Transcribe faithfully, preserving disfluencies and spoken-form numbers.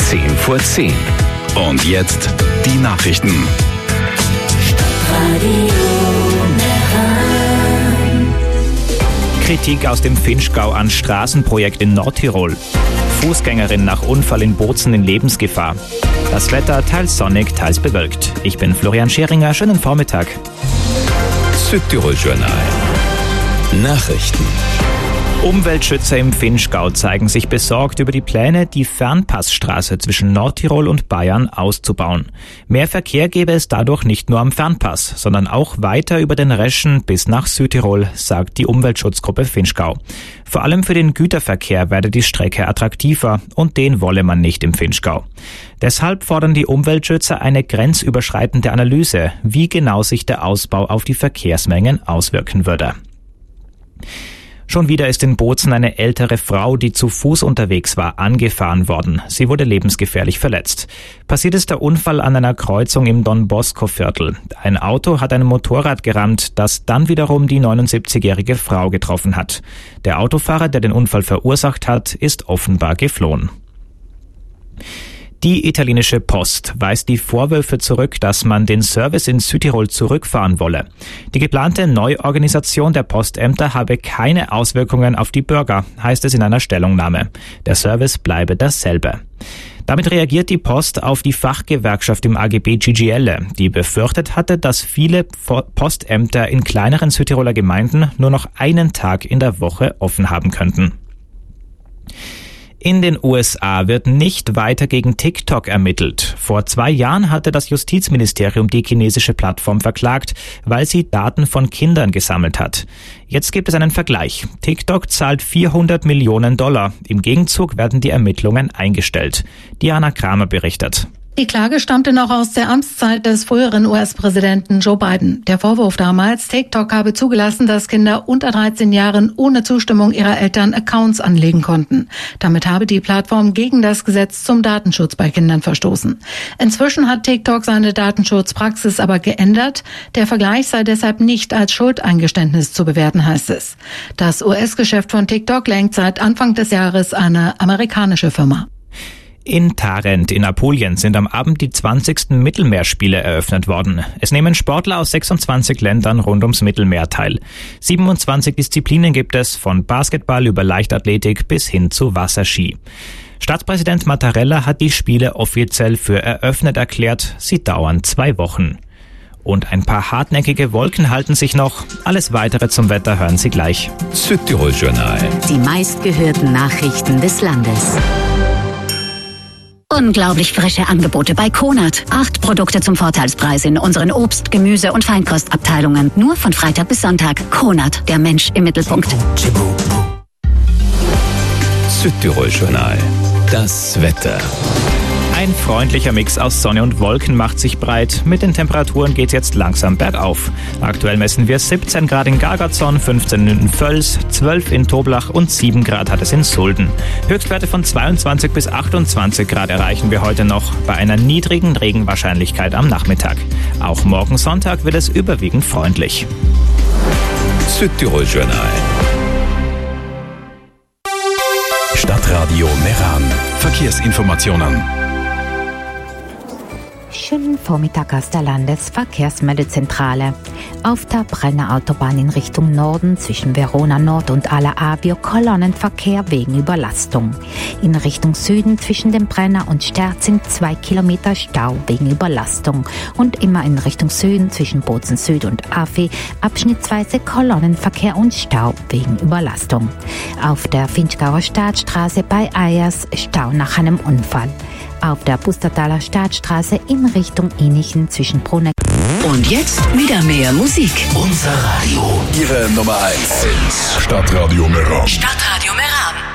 zehn vor zehn. Und jetzt die Nachrichten. Kritik aus dem Vinschgau an Straßenprojekt in Nordtirol. Fußgängerin nach Unfall in Bozen in Lebensgefahr. Das Wetter teils sonnig, teils bewölkt. Ich bin Florian Scheringer. Schönen Vormittag. Südtirol-Journal. Nachrichten. Umweltschützer im Vinschgau zeigen sich besorgt über die Pläne, die Fernpassstraße zwischen Nordtirol und Bayern auszubauen. Mehr Verkehr gäbe es dadurch nicht nur am Fernpass, sondern auch weiter über den Reschen bis nach Südtirol, sagt die Umweltschutzgruppe Vinschgau. Vor allem für den Güterverkehr werde die Strecke attraktiver und den wolle man nicht im Vinschgau. Deshalb fordern die Umweltschützer eine grenzüberschreitende Analyse, wie genau sich der Ausbau auf die Verkehrsmengen auswirken würde. Schon wieder ist in Bozen eine ältere Frau, die zu Fuß unterwegs war, angefahren worden. Sie wurde lebensgefährlich verletzt. Passiert ist der Unfall an einer Kreuzung im Don-Bosco-Viertel. Ein Auto hat ein Motorrad gerammt, das dann wiederum die neunundsiebzigjährige Frau getroffen hat. Der Autofahrer, der den Unfall verursacht hat, ist offenbar geflohen. Die italienische Post weist die Vorwürfe zurück, dass man den Service in Südtirol zurückfahren wolle. Die geplante Neuorganisation der Postämter habe keine Auswirkungen auf die Bürger, heißt es in einer Stellungnahme. Der Service bleibe dasselbe. Damit reagiert die Post auf die Fachgewerkschaft im A G B G G L, die befürchtet hatte, dass viele Postämter in kleineren Südtiroler Gemeinden nur noch einen Tag in der Woche offen haben könnten. In den U S A wird nicht weiter gegen TikTok ermittelt. Vor zwei Jahren hatte das Justizministerium die chinesische Plattform verklagt, weil sie Daten von Kindern gesammelt hat. Jetzt gibt es einen Vergleich. TikTok zahlt vierhundert Millionen Dollar. Im Gegenzug werden die Ermittlungen eingestellt. Diana Kramer berichtet. Die Klage stammte noch aus der Amtszeit des früheren U S-Präsidenten Joe Biden. Der Vorwurf damals, TikTok habe zugelassen, dass Kinder unter dreizehn Jahren ohne Zustimmung ihrer Eltern Accounts anlegen konnten. Damit habe die Plattform gegen das Gesetz zum Datenschutz bei Kindern verstoßen. Inzwischen hat TikTok seine Datenschutzpraxis aber geändert. Der Vergleich sei deshalb nicht als Schuldeingeständnis zu bewerten, heißt es. Das U S-Geschäft von TikTok lenkt seit Anfang des Jahres eine amerikanische Firma. In Tarent in Apulien sind am Abend die zwanzigsten Mittelmeerspiele eröffnet worden. Es nehmen Sportler aus sechsundzwanzig Ländern rund ums Mittelmeer teil. siebenundzwanzig Disziplinen gibt es, von Basketball über Leichtathletik bis hin zu Wasserski. Staatspräsident Mattarella hat die Spiele offiziell für eröffnet erklärt. Sie dauern zwei Wochen. Und ein paar hartnäckige Wolken halten sich noch. Alles Weitere zum Wetter hören Sie gleich. Südtirol-Journal. Die meistgehörten Nachrichten des Landes. Unglaublich frische Angebote bei Konad. Acht Produkte zum Vorteilspreis in unseren Obst-, Gemüse- und Feinkostabteilungen. Nur von Freitag bis Sonntag. Konad, der Mensch im Mittelpunkt. Südtirol-Journal. Das Wetter. Ein freundlicher Mix aus Sonne und Wolken macht sich breit. Mit den Temperaturen geht's jetzt langsam bergauf. Aktuell messen wir siebzehn Grad in Gargatzon, fünfzehn in Völs, zwölf in Toblach und sieben Grad hat es in Sulden. Höchstwerte von zweiundzwanzig bis achtundzwanzig Grad erreichen wir heute noch, bei einer niedrigen Regenwahrscheinlichkeit am Nachmittag. Auch morgen Sonntag wird es überwiegend freundlich. Südtirol-Journal. Stadtradio Meran. Verkehrsinformationen. Schönen Vormittag aus der Landesverkehrsmeldezentrale. Auf der Brenner Autobahn in Richtung Norden zwischen Verona Nord und Alla Avio Kolonnenverkehr wegen Überlastung. In Richtung Süden zwischen dem Brenner und Sterzing zwei Kilometer Stau wegen Überlastung. Und immer in Richtung Süden zwischen Bozen Süd und Afi abschnittsweise Kolonnenverkehr und Stau wegen Überlastung. Auf der Vinschgauer Staatsstraße bei Eyers Stau nach einem Unfall. Auf der Pustertaler Staatsstraße in Richtung Inichen zwischen Bruneck. Und jetzt wieder mehr Musik. Unser Radio. Ihre Nummer eins. Stadtradio Meran. Stadtradio Meran.